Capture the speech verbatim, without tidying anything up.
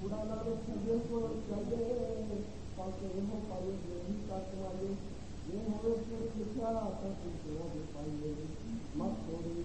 पुराना में सजे को सजे पाके हो पाए नहीं काट वाले ये हमें से लिखा था कि वो भी पाइए मत छोड़ो